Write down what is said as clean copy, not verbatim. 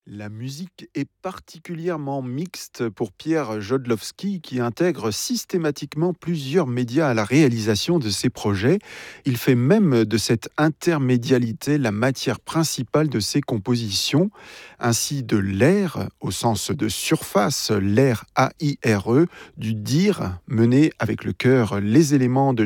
La musique est particulièrement mixte pour Pierre Jodlowski qui intègre systématiquement plusieurs médias à la réalisation de ses projets. Il fait même de cette intermédialité la matière principale de ses compositions, ainsi de l'air, au sens de surface, l'air AIRE, du dire, mené avec le cœur les éléments de